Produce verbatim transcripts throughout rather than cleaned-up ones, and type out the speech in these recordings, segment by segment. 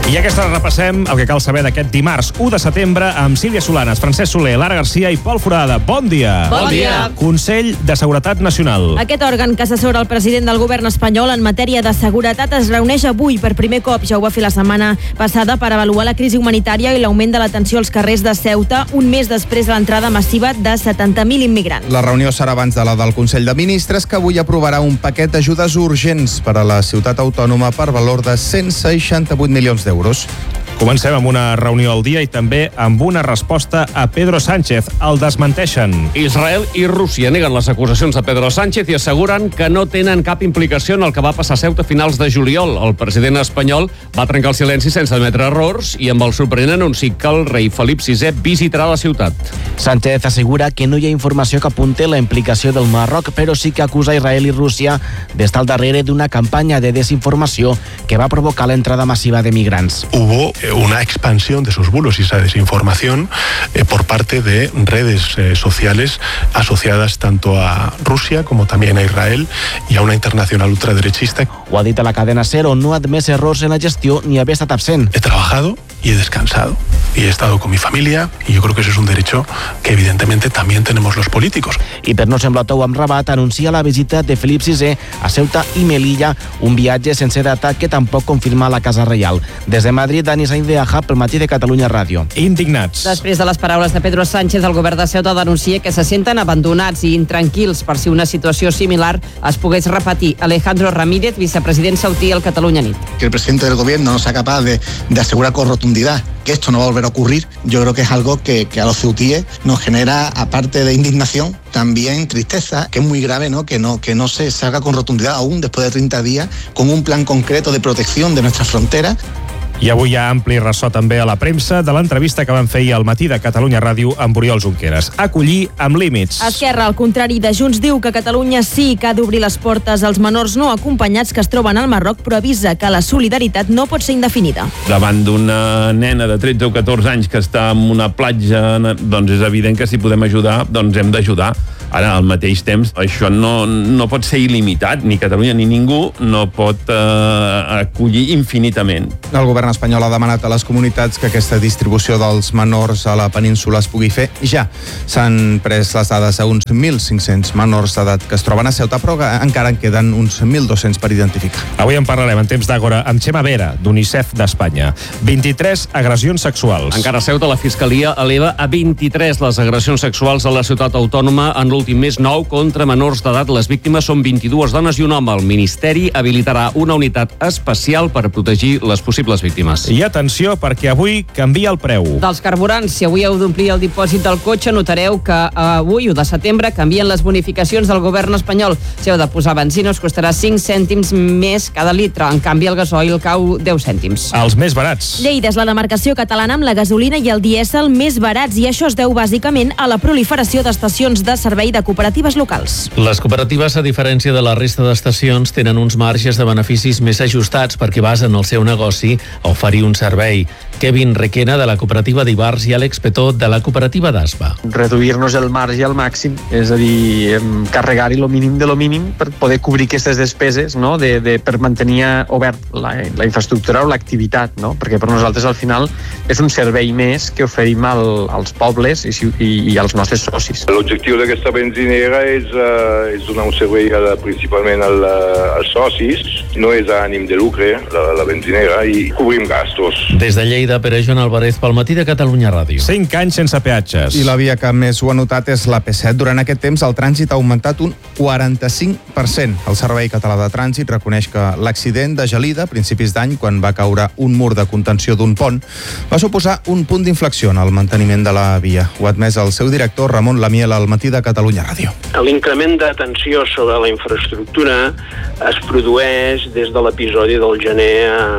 I aquesta hora repassem el que cal saber d'aquest dimarts u de setembre amb Sílvia Solanes, Francesc Soler, Lara Garcia i Pol Forada. Bon dia. Bon dia. Consell de Seguretat Nacional. Aquest òrgan que assessora el president del govern espanyol en matèria de seguretat es reuneix avui per primer cop. Ja ho va fer la setmana passada per avaluar la crisi humanitària i l'augment de la tensió als carrers de Ceuta, un mes després de l'entrada massiva de setanta mil immigrants. La reunió serà abans de la del Consell de Ministres, que avui aprovarà un paquet d'ajudes urgents per a la ciutat autònoma per valor de cent seixanta-vuit milions d'euros. Comencem amb una reunió al dia i també amb una resposta a Pedro Sánchez. El desmenteixen. Israel i Rússia neguen les acusacions de Pedro Sánchez i asseguren que no tenen cap implicació en el que va passar a Ceuta a finals de juliol. El president espanyol va trencar el silenci sense admetre errors i amb el sorprenent anunci que el rei Felip sisè visitarà la ciutat. Sánchez assegura que no hi ha informació que apunte la implicació del Marroc, però sí que acusa Israel i Rússia d'estar al darrere d'una campanya de desinformació que va provocar l'entrada massiva de migrants. Hubo una expansión de esos bulos y esa desinformación eh, por parte de redes eh, sociales asociadas tanto a Rusia como también a Israel y a una internacional ultraderechista. Ho ha dit a la cadena SER, on no ha admès errors en la gestió ni haver estat absent. He trabajado y he descansado y he estado con mi familia y yo creo que eso es un derecho que evidentemente también tenemos los políticos. I per no semblar tou amb Rabat, anuncia la visita de Felip sisè a Ceuta i Melilla, un viatge sense data que tampoc confirma la Casa Reial. Des de Madrid, Dani Sainz de Aja, pel Matí de Catalunya Ràdio. Indignats. Després de les paraules de Pedro Sánchez, el govern de Ceuta denuncia que se senten abandonats i intranquils per si una situació similar es pogués repetir. Alejandro Ramírez, vicepresident saudí al Catalunya Nit. Que el presidente del gobierno no sea capaz de, de asegurar con rotundidad que esto no va a volver a ocurrir, yo creo que es algo que, que a los ceutíes nos genera, aparte de indignación, también tristeza, que es muy grave, ¿no? Que no, que no se salga con rotundidad aún después de treinta días con un plan concreto de protección de nuestras fronteras. I avui hi ha ampli ressò també a la premsa de l'entrevista que van fer ahir al Matí de Catalunya Ràdio amb Oriol Junqueras. Acollir amb límits. Esquerra, al contrari de Junts, diu que Catalunya sí que ha d'obrir les portes als menors no acompanyats que es troben al Marroc, però avisa que la solidaritat no pot ser indefinida. Davant d'una nena de tretze o catorze anys que està en una platja, doncs és evident que si podem ajudar, doncs hem d'ajudar. Ara, al mateix temps, això no, no pot ser il·limitat. Ni Catalunya ni ningú no pot eh, acollir infinitament. El govern espanyol ha demanat a les comunitats que aquesta distribució dels menors a la península es pugui fer ja. S'han pres les dades a uns mil cinc-cents menors d'edat que es troben a Ceuta, però encara en queden uns mil dos-cents per identificar. Avui en parlarem en temps d'Àgora amb Xema Vera, d'UNICEF d'Espanya. vint-i-tres agressions sexuals. Encara a Ceuta, la Fiscalia eleva a vint-i-tres les agressions sexuals a la ciutat autònoma en l'últim mes. Nou contra menors d'edat. Les víctimes són vint-i-dues dones i un home. El Ministeri habilitarà una unitat especial per protegir les possibles víctimes. I atenció, perquè avui canvia el preu. Dels carburants, si avui heu d'omplir el dipòsit del cotxe, notareu que avui, u de setembre, canvien les bonificacions del govern espanyol. Si heu de posar benzina, us costarà cinc cèntims més cada litre. En canvi, el gasoil cau deu cèntims. Els més barats. Lleida és la demarcació catalana amb la gasolina i el dièsel més barats, i això es deu bàsicament a la proliferació d'estacions de servei de cooperatives locals. Les cooperatives, a diferència de la resta d'estacions, tenen uns marges de beneficis més ajustats perquè basen el seu negoci a oferir un servei. Kevin Requena, de la cooperativa d'Ibars, i Àlex Petó, de la cooperativa d'Aspa. Reduir-nos el marge al màxim, és a dir, carregar-hi lo mínim de lo mínim per poder cobrir aquestes despeses, no? de, de, per mantenir obert la, la infraestructura o l'activitat, no? Perquè per nosaltres al final és un servei més que oferim al, als pobles i, i, i als nostres socis. L'objectiu d'aquesta benzinera és, uh, és donar un servei a, principalment al, als socis, no és a ànim de lucre, la, la benzinera, i cobrim gastos. Des de Lleida, per a Joan Alvarez, pel Matí de Catalunya Ràdio. Cinc anys sense peatges. I la via que més ho ha notat és l'A P set. Durant aquest temps el trànsit ha augmentat un quaranta-cinc per cent. El Servei Català de Trànsit reconeix que l'accident de Gelida, a principis d'any, quan va caure un mur de contenció d'un pont, va suposar un punt d'inflexió en el manteniment de la via. Ho ha admès el seu director, Ramon Lamiel, al Matí de Catalunya Ràdio. L'increment d'atenció sobre la infraestructura es produeix des de l'episodi del gener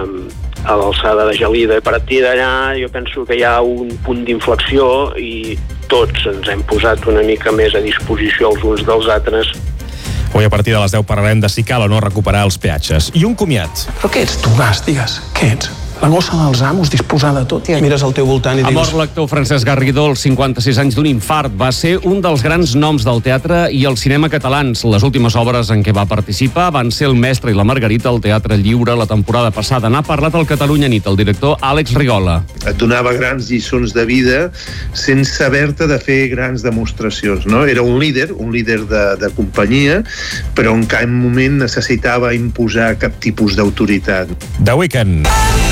a l'alçada de Gelida. A partir d'allà jo penso que hi ha un punt d'inflexió i tots ens hem posat una mica més a disposició els uns dels altres. Avui a partir de les deu parlarem de si cal o no recuperar els peatges. I un comiat. Però què ets tu, Gas? Digues, què ets? La gossa dels amos, disposada a tot, i mires al teu voltant i dius... Ha mort l'actor Francesc Garrigó als cinquanta-sis anys d'un infart. Va ser un dels grans noms del teatre i el cinema catalans. Les últimes obres en què va participar van ser El mestre i la Margarita al Teatre Lliure la temporada passada. N'ha parlat al Catalunya Nit el director Àlex Rigola. Et donava grans lliçons de vida sense haver-te de fer grans demostracions, no? Era un líder, un líder de, de companyia, però en cap moment necessitava imposar cap tipus d'autoritat. The Weeknd.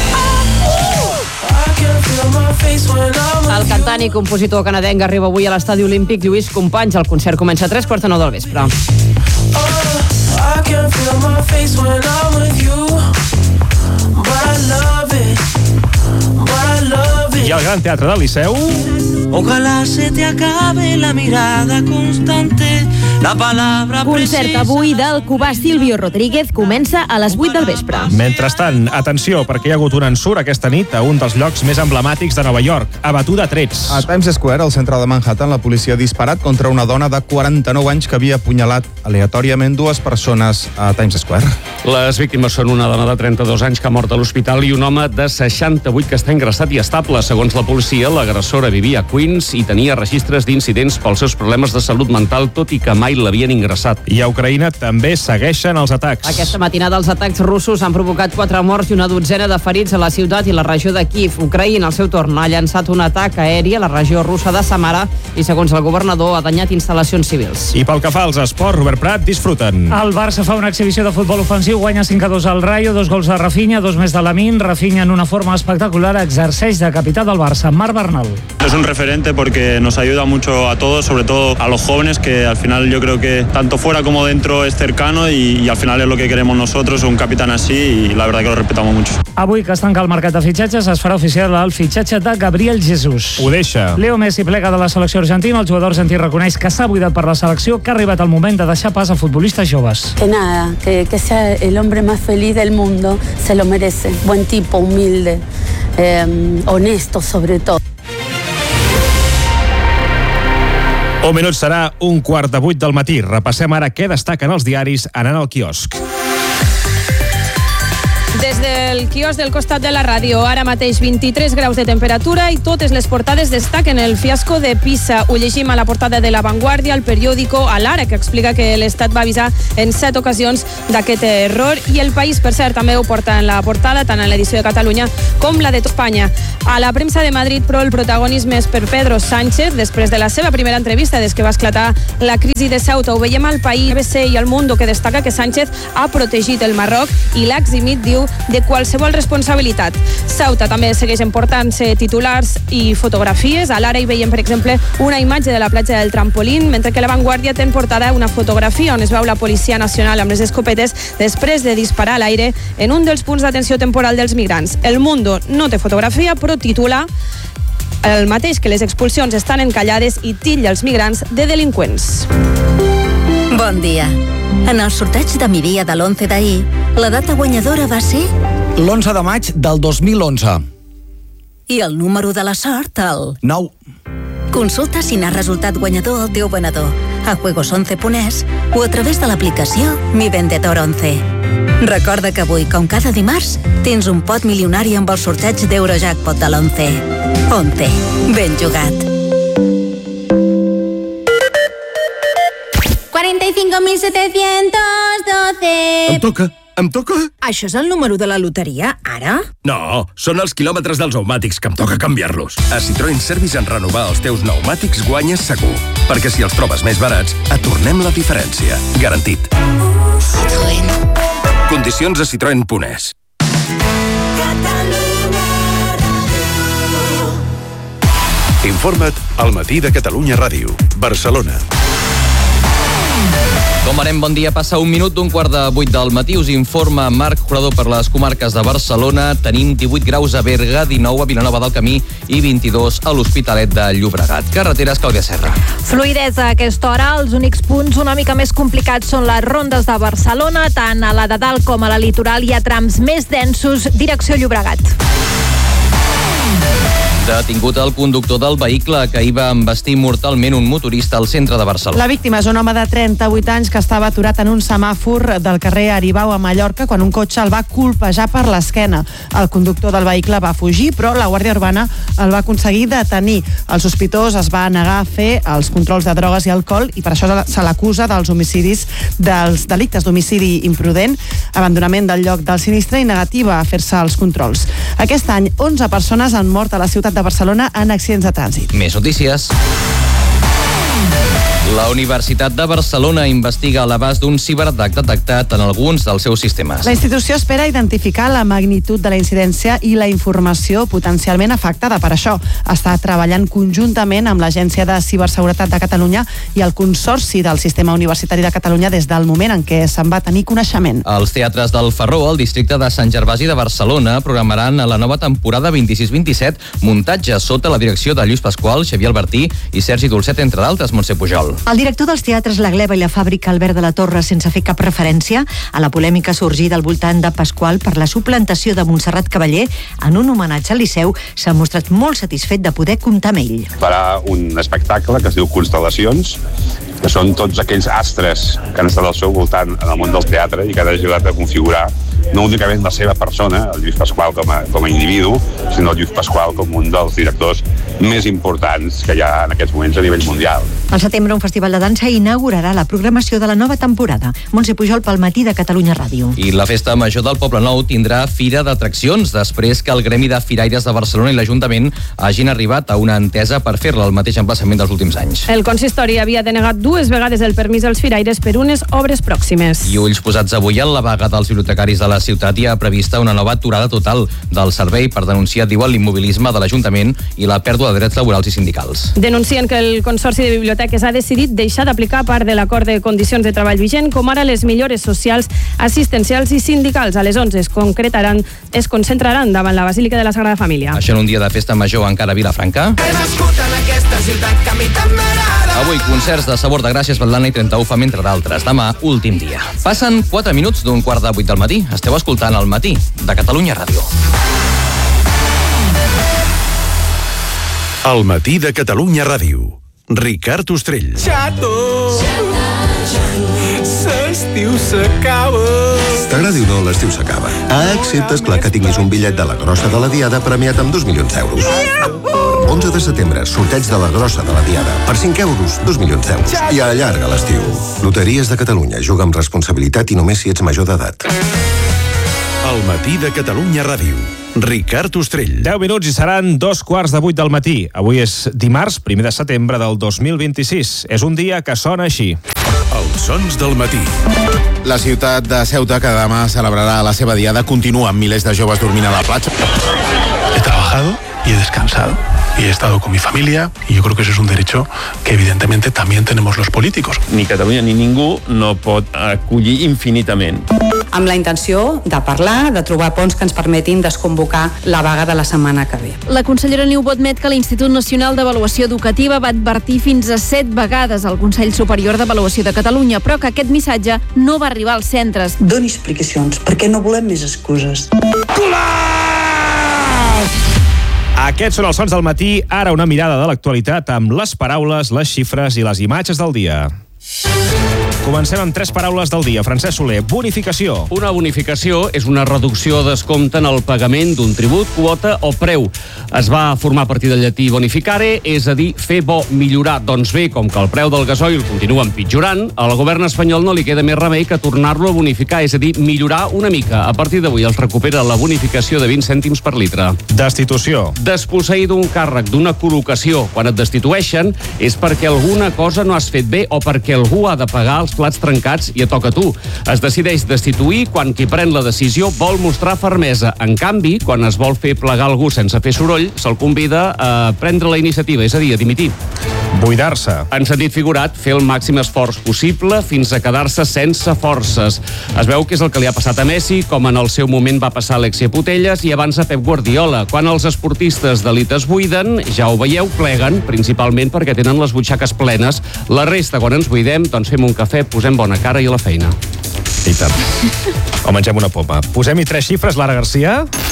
El cantant i compositor canadenc arriba avui a l'estadi olímpic Lluís Companys. El concert comença a tres quarts de nou del vespre. I al Gran Teatre del Liceu... Ojalá se te acabe la mirada constante, la palabra Concert avui del cubà Silvio Rodríguez comença a les vuit del vespre. Mentrestant, atenció, perquè hi ha hagut un ensurt aquesta nit a un dels llocs més emblemàtics de Nova York, a batuda a trets. A Times Square, al centre de Manhattan, la policia ha disparat contra una dona de quaranta-nou anys que havia apunyalat aleatòriament dues persones a Times Square. Les víctimes són una dona de trenta-dos anys que ha mort a l'hospital i un home de seixanta-vuit que està ingressat i estable. Segons la policia, l'agressora vivia a Queens i tenia registres d'incidents pels seus problemes de salut mental, tot i que mai l'havien ingressat. I a Ucraïna també segueixen els atacs. Aquesta matinada els atacs russos han provocat quatre morts i una dotzena de ferits a la ciutat i la regió de Kiev. Ucraïna, al seu torn, ha llançat un atac aeri a la regió russa de Samara i, segons el governador, ha danyat instal·lacions civils. I pel que fa als esports, Robert Prat, disfruten. El Barça fa una exhibició de futbol ofensiu, guanya cinc a dos al Rayo, dos gols de Rafinha, dos més de Lamine. Rafinha en una forma espectacular exerceix de capità del Barça. Marc Bernal. Es un referente porque nos ayuda mucho a todos, sobre todo a los jóvenes, que al final yo creo que tanto fuera como dentro es cercano y, y al final es lo que queremos nosotros, un capitán así, y la verdad que lo respetamos mucho. Avui que es tanca el mercat de fitxatges es farà oficial el fitxatge de Gabriel Jesús. Ho deixa. Leo Messi plega de la selecció argentina. El jugador argentí reconeix que s'ha buidat per la selecció, que ha arribat el moment de deixar pas a futbolistes joves. Que nada, que, que sea el hombre más feliz del mundo, se lo merece. Buen tipo, humilde, eh, honesto sobre todo. Un minut serà un quart de vuit del matí. Repassem ara què destaquen els diaris anant al quiosc. Des del quiosc del costat de la ràdio, ara mateix vint-i-tres graus de temperatura i totes les portades destaquen el fiasco de Pisa. Ho llegim a la portada de La Vanguardia, al periòdico a l'Ara, que explica que l'Estat va avisar en set ocasions d'aquest error, i El País, per cert, també ho porta en la portada, tant en l'edició de Catalunya com la de Espanya. A la premsa de Madrid, però, el protagonisme és per Pedro Sánchez, després de la seva primera entrevista des que va esclatar la crisi de Ceuta. Ho veiem al País, B B C i El Mundo, que destaca que Sánchez ha protegit el Marroc i l'ha eximit, diu, de qualsevol responsabilitat. Ceuta també segueix emportant-se titulars i fotografies. A l'Ara hi veiem, per exemple, una imatge de la platja del Trampolín, mentre que La Vanguardia té en portada una fotografia on es veu la Policia Nacional amb les escopetes després de disparar a l'aire en un dels punts d'atenció temporal dels migrants. El Mundo no té fotografia, però titula el mateix, que les expulsions estan encallades i titlla els migrants de delinqüents. Bon dia. En el sorteig de mi dia de l'onze d'ahir, la data guanyadora va ser... l'onze de maig del dos mil onze. I el número de la sort, el... nou. Consulta si n'ha resultat guanyador el teu venedor a juegos once punt es o a través de l'aplicació Mi Vendedor once. Recorda que avui, com cada dimarts, tens un pot milionari amb el sorteig d'Eurojackpot de l'onze. once. Ben jugat. cuarenta y cinco mil setecientos doce. Em toca, em toca. Això és el número de la loteria, ara? No, són els quilòmetres dels pneumàtics, que em toca canviar-los. A Citroën Service, en renovar els teus pneumàtics guanyes segur. Perquè si els trobes més barats, et tornem la diferència. Garantit. Citroën. Condicions a citroen punt es. Informa't al Matí de Catalunya Ràdio, Barcelona. Com anem, bon dia. Passa un minut d'un quart de vuit del matí. Us informa Marc Jurador per les comarques de Barcelona. Tenim divuit graus a Berga, dinou a Vilanova del Camí i vint-i-dos a l'Hospitalet de Llobregat. Carreteres, Clàudia Serra. Fluïdesa a aquesta hora. Els únics punts una mica més complicats són les rondes de Barcelona. Tant a la de dalt com a la litoral hi ha trams més densos, direcció Llobregat. Detingut el conductor del vehicle que hi va embestir mortalment un motorista al centre de Barcelona. La víctima és un home de trenta-vuit anys que estava aturat en un semàfor del carrer Aribau a Mallorca quan un cotxe el va colpejar per l'esquena. El conductor del vehicle va fugir, però la Guàrdia Urbana el va aconseguir detenir. El sospitós es va negar a fer els controls de drogues i alcohol i per això se l'acusa dels homicidis, dels delictes d'homicidi imprudent, abandonament del lloc del sinistre i negativa a fer-se els controls. Aquest any, onze persones han mort a la ciutat de Barcelona en accidents de trànsit. Més notícies. La Universitat de Barcelona investiga l'abast d'un ciberatac detectat en alguns dels seus sistemes. La institució espera identificar la magnitud de la incidència i la informació potencialment afectada. Per això està treballant conjuntament amb l'Agència de Ciberseguretat de Catalunya i el Consorci del Sistema Universitari de Catalunya des del moment en què se'n va tenir coneixement. Els teatres del Ferró, al districte de Sant Gervasi de Barcelona, programaran a la nova temporada vint-i-sis vint-i-set muntatges sota la direcció de Lluís Pasqual, Xavier Albertí i Sergi Dolcet, entre d'altres, Montse Pujol. El director dels teatres La Gleva i la Fàbrica, Albert de la Torre, sense fer cap referència a la polèmica sorgida al voltant de Pasqual per la suplantació de Montserrat Cavaller en un homenatge al Liceu, s'ha mostrat molt satisfet de poder comptar amb ell. Farà un espectacle que es diu Constel·lacions, que són tots aquells astres que han estat al seu voltant en el món del teatre i que han ajudat a configurar no únicament la seva persona, el Lluís Pasqual com a, com a individu, sinó el Lluís Pasqual com un dels directors més importants que hi ha en aquests moments a nivell mundial. Al setembre, un festival de dansa inaugurarà la programació de la nova temporada. Montse Pujol pel Matí de Catalunya Ràdio. I la Festa Major del Poble Nou tindrà fira d'atraccions després que el Gremi de Firaires de Barcelona i l'Ajuntament hagin arribat a una entesa per fer-la al mateix emplaçament dels últims anys. El consistori havia denegat dues vegades el permís als firaires per unes obres pròximes. I ulls posats avui en la vaga dels bibliotecaris de la ciutat hi ha prevista una nova aturada total del servei per denunciar, diuen, l'immobilisme de l'Ajuntament i la pèrdua de drets laborals i sindicals. Denuncien que el Consorci de Biblioteques ha decidit deixar d'aplicar part de l'acord de condicions de treball vigent, com ara les millores socials, assistencials i sindicals. A les onze es concretaran, es concentraran davant la Basílica de la Sagrada Família. Això en un dia de festa major encara a Vilafranca. Avui concerts de Sabor de Gràcia, Svetlana i trenta u Fam, entre d'altres. Demà, últim dia. Passen quatre minuts d'un quart de vuit del matí. Esteu escoltant El Matí de Catalunya Ràdio. El Matí de Catalunya Ràdio. Ricard Ostrell. Xato, l'estiu s'acaba. T'agradi o no, l'estiu s'acaba. Ah, excepte, esclar, que tinguis un bitllet de la Grossa de la Diada premiat amb dos milions d'euros. onze de setembre, sorteig de la Grossa de la Diada. Per cinc euros, dos milions d'euros. I allarga l'estiu. Loteries de Catalunya. Juga amb responsabilitat i només si ets major d'edat. El Matí de Catalunya Ràdio. Ricard Ostrell. deu minuts i seran dos quarts de vuit del matí. Avui és dimarts, primer de setembre del dos mil vint-i-sis. És un dia que sona així. Els sons del matí. La ciutat de Ceuta, que demà celebrarà la seva diada, continua amb milers de joves dormint a la platja. He trabajado y he descansado. Y he estado con mi familia y yo creo que eso es un derecho que evidentemente también tenemos los políticos. Ni Catalunya ni ningú no pot acollir infinitament. Amb la intenció de parlar, de trobar ponts que ens permetin desconvocar la vaga de la setmana que ve. La consellera Niubó admet que l'Institut Nacional d'Avaluació Educativa va advertir fins a set vegades al Consell Superior d'Avaluació de Catalunya, però que aquest missatge no va arribar als centres. Doni explicacions, perquè no volem més excuses. Aquests són els sons del matí. Ara una mirada de l'actualitat amb les paraules, les xifres i les imatges del dia. Comencem amb tres paraules del dia. Francesc Soler, bonificació. Una bonificació és una reducció o descompte en el pagament d'un tribut, quota o preu. Es va formar a partir del llatí bonificare, és a dir, fer bo, millorar. Doncs bé, com que el preu del gasoil continua empitjorant, al govern espanyol no li queda més remei que tornar-lo a bonificar, és a dir, millorar una mica. A partir d'avui els recupera la bonificació de vint cèntims per litre. Destitució. Desposseir d'un càrrec, d'una col·locació. Quan et destitueixen és perquè alguna cosa no has fet bé o perquè algú ha de pagar els plats trencats i et toca a tu. Es decideix destituir quan qui pren la decisió vol mostrar fermesa. En canvi, quan es vol fer plegar algú sense fer soroll, se'l convida a prendre la iniciativa, és a dir, a dimitir. Buidar-se. En sentit figurat, fer el màxim esforç possible fins a quedar-se sense forces. Es veu que és el que li ha passat a Messi, com en el seu moment va passar a Alexia Putellas i abans a Pep Guardiola. Quan els esportistes d'elit es buiden, ja ho veieu, pleguen, principalment perquè tenen les butxaques plenes. La resta, quan ens buidem, doncs fem un cafè, posem bona cara i a la feina. I tant. O mengem una poma. Posem-hi tres xifres, Lara Garcia.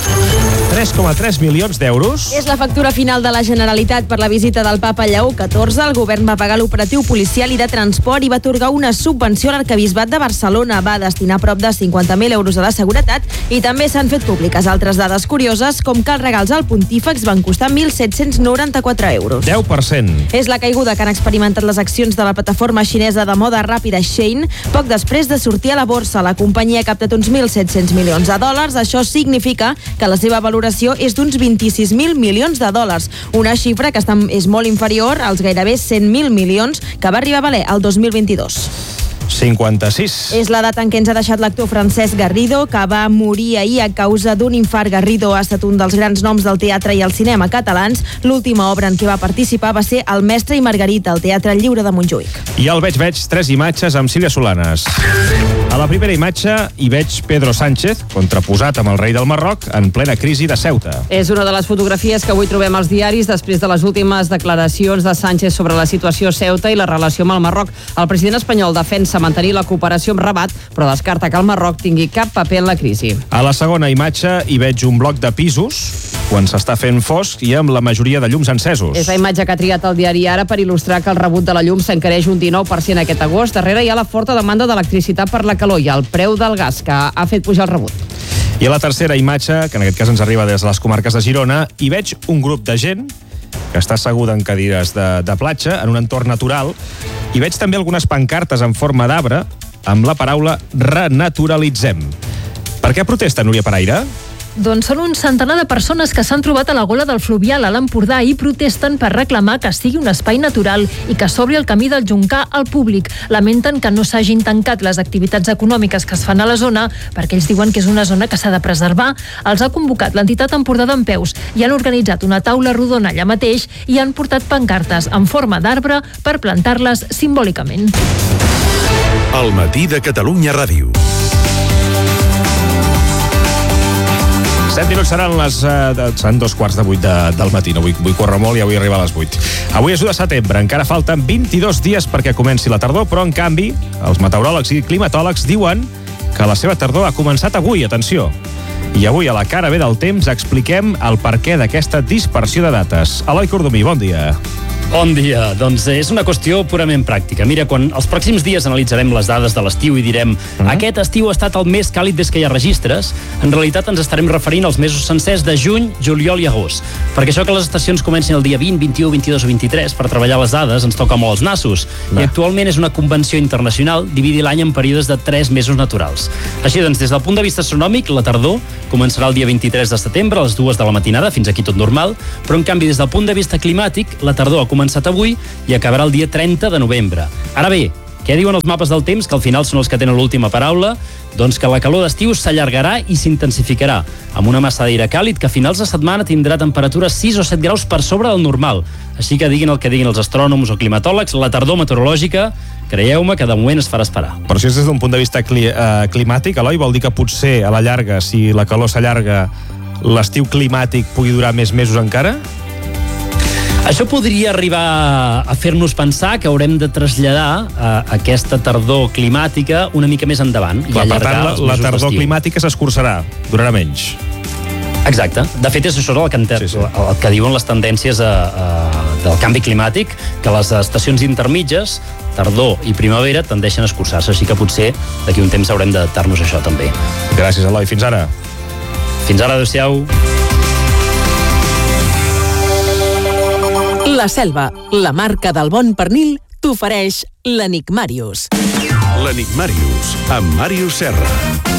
tres coma tres milions d'euros. És la factura final de la Generalitat per la visita del papa Lleó catorze. El govern va pagar l'operatiu policial i de transport i va atorgar una subvenció a l'Arquebisbat de Barcelona. Va destinar prop de cinquanta mil euros a la seguretat i també s'han fet públiques altres dades curioses, com que els regals al pontífex van costar mil set-cents noranta-quatre euros. deu per cent. És la caiguda que han experimentat les accions de la plataforma xinesa de moda ràpida Shein poc després de sortir a la borsa. La companyia ha captat uns mil set-cents milions de dòlars. Això significa que la seva valoració és d'uns vint-i-sis mil milions de dòlars, una xifra que està, és molt inferior als gairebé cent mil milions que va arribar a valer el dos mil vint-i-dos. cinquanta-sis. És la data en què ens ha deixat l'actor Francesc Garrido, que va morir ahir a causa d'un infart. Garrido ha estat un dels grans noms del teatre i el cinema catalans. L'última obra en què va participar va ser El mestre i Margarita, al Teatre Lliure de Montjuïc. I al Veig Veig, tres imatges amb Sílvia Solanes. A la primera imatge hi veig Pedro Sánchez, contraposat amb el rei del Marroc, en plena crisi de Ceuta. És una de les fotografies que avui trobem als diaris després de les últimes declaracions de Sánchez sobre la situació a Ceuta i la relació amb el Marroc. El president espanyol defensa mantenir la cooperació amb Rabat, però descarta que el Marroc tingui cap paper en la crisi. A la segona imatge hi veig un bloc de pisos quan s'està fent fosc i amb la majoria de llums encesos. És la imatge que ha triat el diari Ara per il·lustrar que el rebut de la llum s'encareix un dinou per cent aquest agost. Darrere hi ha la forta demanda d'electricitat per la calor i el preu del gas, que ha fet pujar el rebut. I a la tercera imatge, que en aquest cas ens arriba des de les comarques de Girona, hi veig un grup de gent que està asseguda en cadires de, de platja, en un entorn natural. I veig també algunes pancartes en forma d'arbre amb la paraula renaturalitzem. Per què protesta Núria Paraire? Doncs són un centenar de persones que s'han trobat a la gola del Fluvial a l'Empordà i protesten per reclamar que sigui un espai natural i que s'obri el camí del Joncar al públic. Lamenten que no s'hagin tancat les activitats econòmiques que es fan a la zona perquè ells diuen que és una zona que s'ha de preservar. Els ha convocat l'entitat Empordà d'Empeus i han organitzat una taula rodona allà mateix i han portat pancartes en forma d'arbre per plantar-les simbòlicament. El matí de Catalunya Ràdio. set minuts seran les... Uh, seran dos quarts de vuit de, del matí. No vull, vull córrer molt i avui arribar a les vuit. Avui és u de setembre. Encara falten vint-i-dos dies perquè comenci la tardor, però en canvi els meteoròlegs i climatòlegs diuen que la seva tardor ha començat avui. Atenció. I avui a la cara B del temps expliquem el perquè d'aquesta dispersió de dates. Eloi Cordomí, bon dia. Bon dia. Doncs és una qüestió purament pràctica. Mira, quan els pròxims dies analitzarem les dades de l'estiu i direm mm-hmm. aquest estiu ha estat el més càlid des que hi ha registres, en realitat ens estarem referint als mesos sencers de juny, juliol i agost. Perquè això que les estacions comencin el dia vint, vint-i-u, vint-i-dos o vint-i-tres per treballar les dades ens toca molt els nassos. Va. I actualment és una convenció internacional dividir l'any en períodes de tres mesos naturals. Així doncs, des del punt de vista astronòmic, la tardor començarà el dia vint-i-tres de setembre a les dues de la matinada, fins aquí tot normal, però en canvi des del punt de vista climàtic, la tardor ha començat avui i acabarà el dia trenta de novembre. Ara bé, què diuen els mapes del temps, que al final són els que tenen l'última paraula? Doncs que la calor d'estiu s'allargarà i s'intensificarà, amb una massa d'aire càlid que a finals de setmana tindrà temperatures sis o set graus per sobre del normal. Així que diguin el que diguin els astrònoms o climatòlegs, la tardor meteorològica, creieu-me que de moment es farà esperar. Però si és des d'un punt de vista cli uh, climàtic, Eloi, vol dir que potser a la llarga, si la calor s'allarga, l'estiu climàtic pugui durar més mesos encara? Això podria arribar a fer-nos pensar que haurem de traslladar uh, aquesta tardor climàtica una mica més endavant. Clar, i per tant, la, la tardor climàtica s'escurçarà, durarà menys. Exacte. De fet, és això el que, enter... sí, sí. el que diuen les tendències a, a, del canvi climàtic, que les estacions intermitges, tardor i primavera, tendeixen a escurçar-se. Així que potser d'aquí un temps haurem d'adaptar-nos a això també. Gràcies, Eloi. Fins ara. Fins ara, adéu-siau. La Selva, la marca del bon pernil, t'ofereix l'Enigmàrius. L'Enigmàrius, amb Màrius Serra.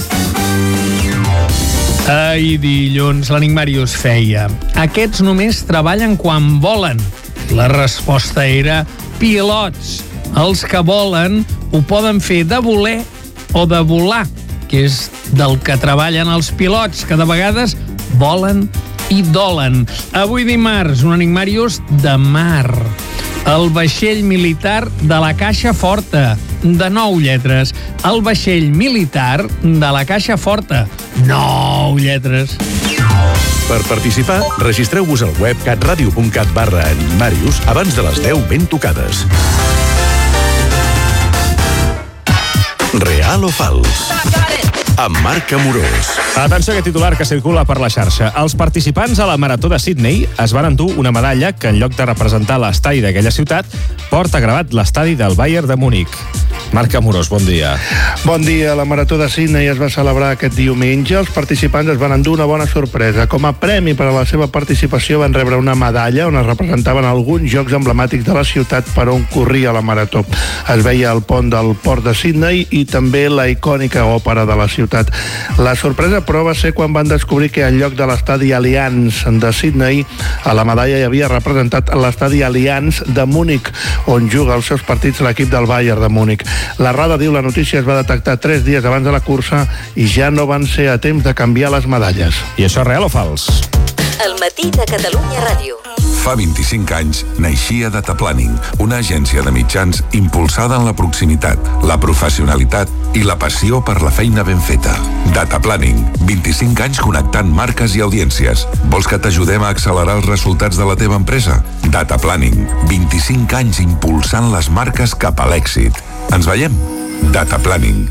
Ai, dilluns, l'Enigmàrius feia: aquests només treballen quan volen. La resposta era pilots. Els que volen ho poden fer de voler o de volar, que és del que treballen els pilots, que de vegades volen i dolen. Avui dimarts, un Enigmàrius de mar. El vaixell militar de la Caixa Forta, de nou lletres. El vaixell militar de la Caixa Forta, nou lletres. Per participar, registreu-vos al web catradio punt cat barra Enigmàrius abans de les deu ben tocades. Real o fals? amb Marc Amorós. Atenció a aquest titular que circula per la xarxa. Els participants a la Marató de Sydney es van endur una medalla que, en lloc de representar l'estadi d'aquella ciutat, porta gravat l'estadi del Bayern de Múnich. Marc Amorós, bon dia. Bon dia. La Marató de Sydney es va celebrar aquest diumenge. Els participants es van endur una bona sorpresa. Com a premi per a la seva participació van rebre una medalla on es representaven alguns jocs emblemàtics de la ciutat per on corria la Marató. Es veia el pont del port de Sydney i també la icònica òpera de la ciutat. La sorpresa, però, va ser quan van descobrir que en lloc de l'estadi Allianz de Sydney, a la medalla hi havia representat l'estadi Allianz de Múnich, on juga els seus partits l'equip del Bayern de Múnich. La Rada diu la notícia es va detectar tres dies abans de la cursa i ja no van ser a temps de canviar les medalles. I això és real o fals? El matí de Catalunya Ràdio. Fa vint-i-cinc anys naixia Data Planning, una agència de mitjans impulsada en la proximitat, la professionalitat i la passió per la feina ben feta. Data Planning, vint-i-cinc anys connectant marques i audiències. Vols que t'ajudem a accelerar els resultats de la teva empresa? Data Planning, vint-i-cinc anys impulsant les marques cap a l'èxit. Ens veiem? Data Planning.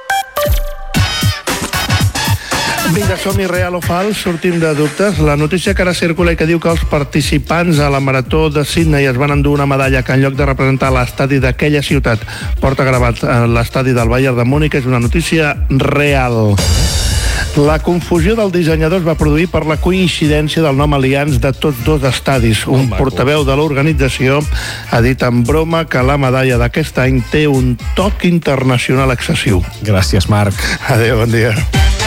Vinga, som-hi, real o fals, sortim de dubtes. La notícia que ara circula i que diu que els participants a la Marató de Sydney es van endur una medalla que, en lloc de representar l'estadi d'aquella ciutat, porta gravat l'estadi del Bayern de Múnich, és una notícia real. La confusió del dissenyador es va produir per la coincidència del nom Allianz de tots dos estadis. Un portaveu de l'organització ha dit en broma que la medalla d'aquest any té un toc internacional excessiu. Gràcies, Marc. Adéu, bon dia.